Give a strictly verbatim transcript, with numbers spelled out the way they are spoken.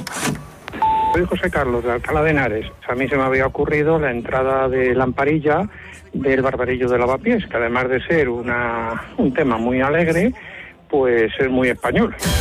Soy José Carlos, de Alcalá de Henares. A mí se me había ocurrido la entrada de Lamparilla del Barbarillo de Lavapiés, que además de ser una, un tema muy alegre, pues es muy español.